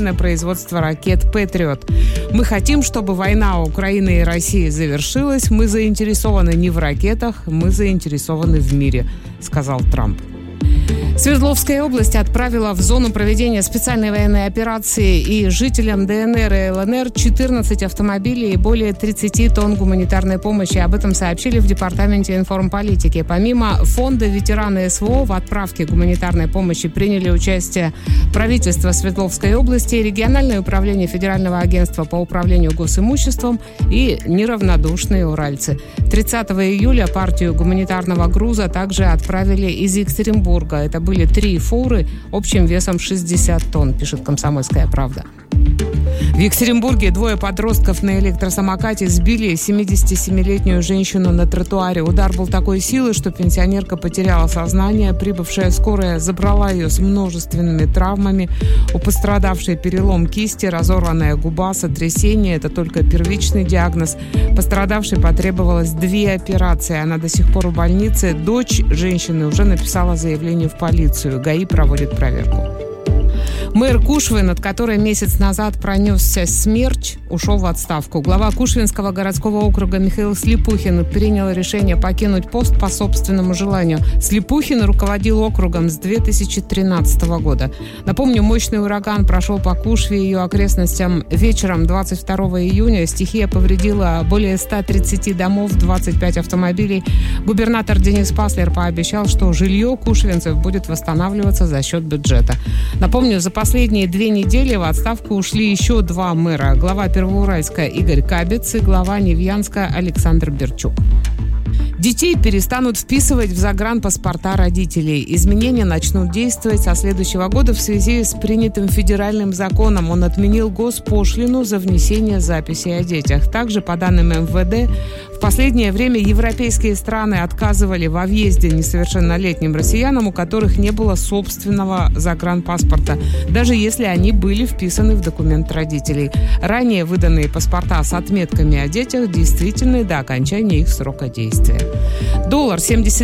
на производство ракет «Патриот». Мы хотим, чтобы война Украины и России завершилась. Мы заинтересованы не в ракетах, мы заинтересованы в мире, сказал Трамп. Свердловская область отправила в зону проведения специальной военной операции и жителям ДНР и ЛНР 14 автомобилей и более 30 тонн гуманитарной помощи. Об этом сообщили в Департаменте информполитики. Помимо фонда ветераны СВО в отправке гуманитарной помощи приняли участие правительство Свердловской области, региональное управление Федерального агентства по управлению госимуществом и неравнодушные уральцы. 30 июля партию гуманитарного груза также отправили из Екатеринбурга. Это были 3 фуры общим весом 60 тонн, пишет «Комсомольская правда». В Екатеринбурге 2 подростков на электросамокате сбили 77-летнюю женщину на тротуаре. Удар был такой силы, что пенсионерка потеряла сознание. Прибывшая скорая забрала ее с множественными травмами. У пострадавшей перелом кисти, разорванная губа, сотрясение. Это только первичный диагноз. Пострадавшей потребовалось 2 операции. Она до сих пор в больнице. Дочь женщины уже написала заявление в полицию. ГАИ проводит проверку. Мэр Кушвы, над которой месяц назад пронесся смерч, ушел в отставку. Глава Кушвинского городского округа Михаил Слепухин принял решение покинуть пост по собственному желанию. Слепухин руководил округом с 2013 года. Напомню, мощный ураган прошел по Кушве и ее окрестностям вечером 22 июня. Стихия повредила более 130 домов, 25 автомобилей. Губернатор Денис Паслер пообещал, что жилье кушвинцев будет восстанавливаться за счет бюджета. Напомню, за последние 2 недели в отставку ушли еще 2 мэра. Глава Первоуральска Игорь Кабец и глава Невьянска Александр Берчук. Детей перестанут вписывать в загранпаспорта родителей. Изменения начнут действовать со следующего года в связи с принятым федеральным законом. Он отменил госпошлину за внесение записей о детях. Также, по данным МВД, в последнее время европейские страны отказывали во въезде несовершеннолетним россиянам, у которых не было собственного загранпаспорта, даже если они были вписаны в документ родителей. Ранее выданные паспорта с отметками о детях действительны до окончания их срока действия. Доллар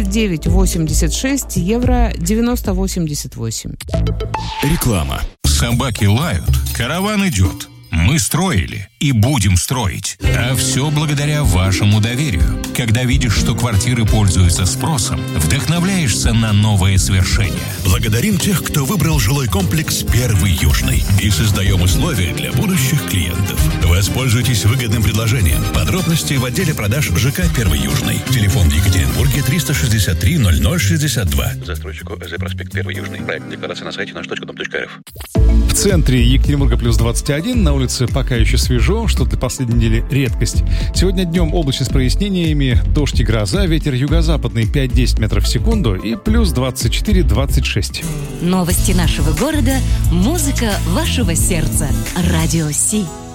79,86, евро 90,88. Реклама. Собаки лают, караван идет. Мы строили и будем строить. А все благодаря вашему доверию. Когда видишь, что квартиры пользуются спросом, вдохновляешься на новые свершения. Благодарим тех, кто выбрал жилой комплекс «Первый Южный». И создаем условия для будущих клиентов. Воспользуйтесь выгодным предложением. Подробности в отделе продаж ЖК «Первый Южный». Телефон в Екатеринбурге 363 0062. Застройщику ЭЗ проспект Первый Южный. Проект декларации на сайте наш.дом.рф. В центре Екатеринбурга плюс 21, на улице пока еще свежо, что для последней недели редкость. Сегодня днем облачно с прояснениями, дождь и гроза, ветер юго-западный 5-10 метров в секунду и плюс 24-26. Новости нашего города, музыка вашего сердца. Радио Си.